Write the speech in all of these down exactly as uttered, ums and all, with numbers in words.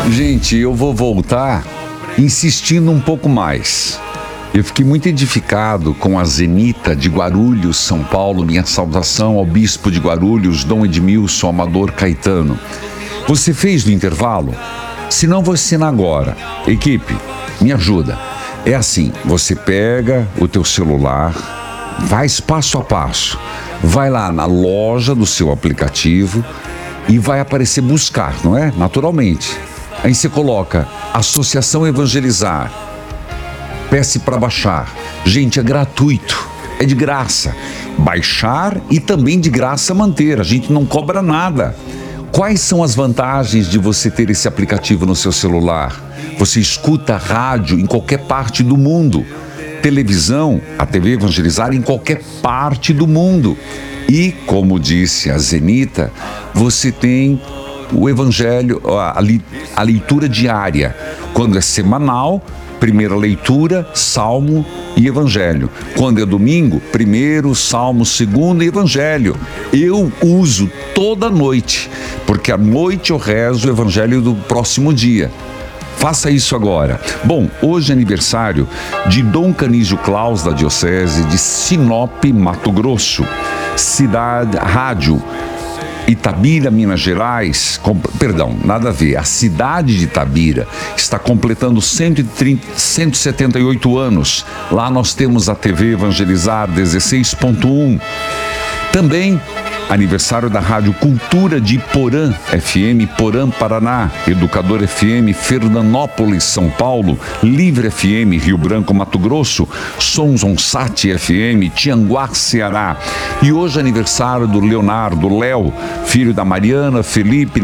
Gente, eu vou voltar insistindo um pouco mais. Eu fiquei muito edificado com a Zenita de Guarulhos, São Paulo. Minha saudação ao bispo de Guarulhos, Dom Edmilson Amador Caetano. Você fez do intervalo? Se não, vou ensinar agora. Equipe, me ajuda. É assim, você pega o teu celular, faz passo a passo. Vai lá na loja do seu aplicativo e vai aparecer buscar, não é? Naturalmente. Aí você coloca Associação Evangelizar. Peça para baixar. Gente, é gratuito, é de graça. Baixar e também de graça manter, a gente não cobra nada. Quais são as vantagens de você ter esse aplicativo no seu celular? Você escuta rádio em qualquer parte do mundo. Televisão, a T V Evangelizar em qualquer parte do mundo. E, como disse a Zenita, você tem o Evangelho, a, a leitura diária. Quando é semanal, primeira leitura, Salmo e Evangelho. Quando é domingo, primeiro, Salmo, segundo e Evangelho. Eu uso toda noite, porque à noite eu rezo o Evangelho do próximo dia. Faça isso agora. Bom, hoje é aniversário de Dom Canísio Claus, da Diocese de Sinop, Mato Grosso. Cidade, rádio Itabira, Minas Gerais, com, perdão, nada a ver, a cidade de Itabira está completando cento e trinta, cento e setenta e oito anos. Lá nós temos a T V Evangelizar dezesseis ponto um. Também aniversário da Rádio Cultura de Porã, F M, Porã, Paraná, Educador F M, Fernandópolis, São Paulo, Livre F M, Rio Branco, Mato Grosso, Sons On Sat F M, Tianguá, Ceará. E hoje é aniversário do Leonardo, Léo, filho da Mariana, Felipe,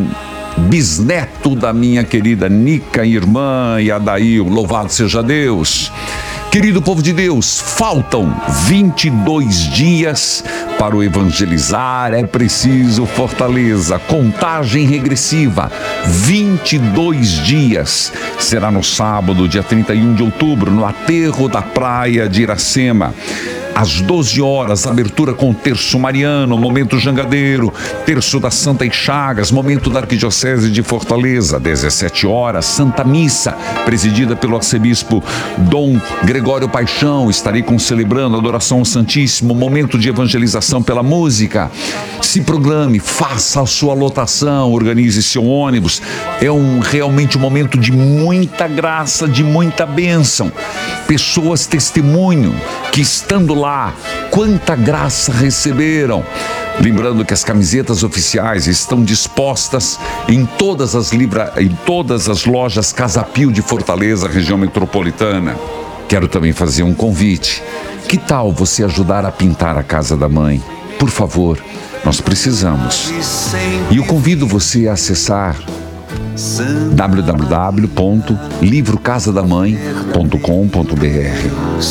bisneto da minha querida Nica, irmã, e Adail, louvado seja Deus. Querido povo de Deus, faltam vinte e dois dias para o Evangelizar, é preciso fortaleza, contagem regressiva, vinte e dois dias, será no sábado, dia trinta e um de outubro, no aterro da praia de Iracema. Às doze horas, abertura com terço mariano, momento jangadeiro, terço da Santa Chagas, momento da Arquidiocese de Fortaleza. dezessete horas, Santa Missa, presidida pelo arcebispo Dom Gregório Paixão. Estarei concelebrando a adoração ao Santíssimo, momento de evangelização pela música. Se programe, faça a sua lotação, organize seu ônibus. É um, realmente um momento de muita graça, de muita bênção. Pessoas testemunham que estando lá, quanta graça receberam. Lembrando que as camisetas oficiais estão dispostas em todas as, libra... em todas as lojas Casa Pio de Fortaleza, região metropolitana. Quero também fazer um convite. Que tal você ajudar a pintar a casa da mãe? Por favor, nós precisamos. E eu convido você a acessar w w w ponto livro casa da mãe ponto com ponto b r.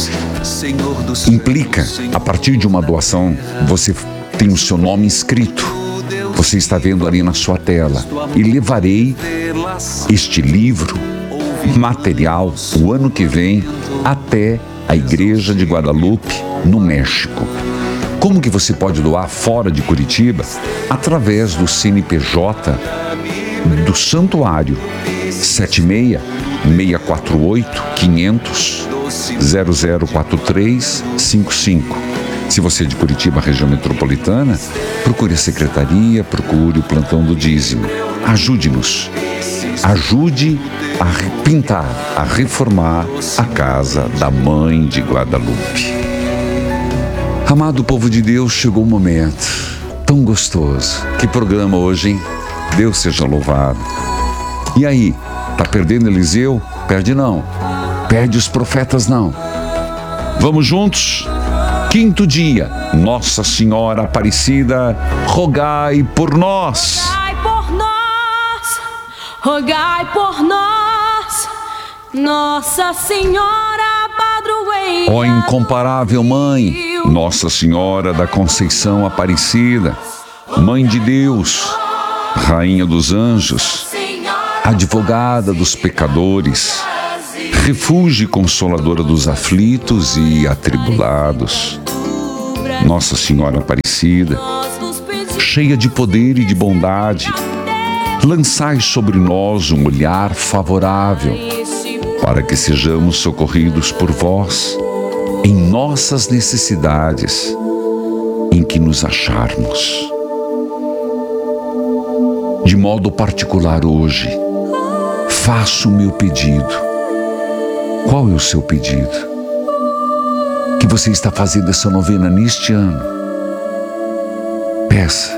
Implica, a partir de uma doação, você tem o seu nome inscrito. Você está vendo ali na sua tela. E levarei este livro, material, o ano que vem, até a Igreja de Guadalupe, no México. Como que você pode doar fora de Curitiba? Através do C N P J do Santuário, sete seis, seis quatro oito, quinhentos, zero zero quatro três cinco cinco. Se você é de Curitiba, região metropolitana, procure a secretaria, procure o plantão do dízimo. Ajude-nos. Ajude a pintar, a reformar a casa da Mãe de Guadalupe. Amado povo de Deus, chegou o momento tão gostoso. Que programa hoje, hein? Deus seja louvado. E aí, tá perdendo Eliseu? Perde não. Perde os profetas não. Vamos juntos? Quinto dia, Nossa Senhora Aparecida, rogai por nós. Rogai por nós, rogai por nós, Nossa Senhora Padroeira. Ó incomparável Mãe, Nossa Senhora da Conceição Aparecida, Mãe de Deus, Rainha dos Anjos, advogada dos pecadores, refúgio e consoladora dos aflitos e atribulados. Nossa Senhora Aparecida, cheia de poder e de bondade, lançai sobre nós um olhar favorável, para que sejamos socorridos por vós em nossas necessidades, em que nos acharmos. De modo particular hoje, faço o meu pedido. Qual é o seu pedido? Que você está fazendo essa novena neste ano? Peça.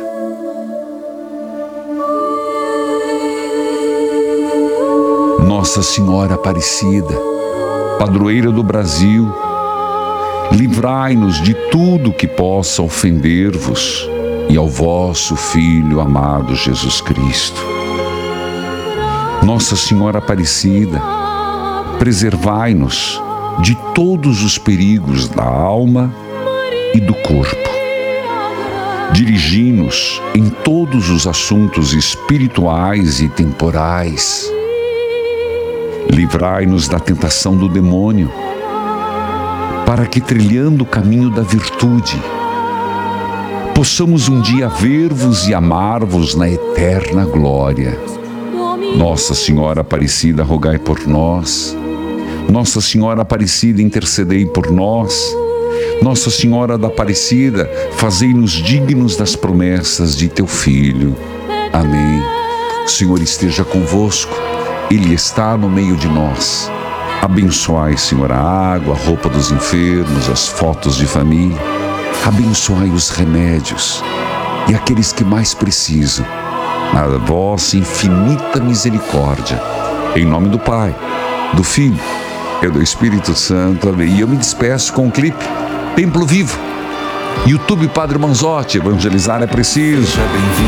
Nossa Senhora Aparecida, padroeira do Brasil, livrai-nos de tudo que possa ofender-vos e ao vosso Filho amado Jesus Cristo. Nossa Senhora Aparecida, preservai-nos de todos os perigos da alma e do corpo. Dirigi-nos em todos os assuntos espirituais e temporais. Livrai-nos da tentação do demônio, para que, trilhando o caminho da virtude, possamos um dia ver-vos e amar-vos na eterna glória. Nossa Senhora Aparecida, rogai por nós. Nossa Senhora Aparecida, intercedei por nós. Nossa Senhora da Aparecida, fazei-nos dignos das promessas de teu Filho. Amém. O Senhor esteja convosco. Ele está no meio de nós. Abençoai, Senhor, a água, a roupa dos enfermos, as fotos de família. Abençoai os remédios e aqueles que mais precisam. Na vossa infinita misericórdia. Em nome do Pai, do Filho e do Espírito Santo. Amém. E eu me despeço com um clipe. Templo Vivo. YouTube Padre Manzotti. Evangelizar é preciso.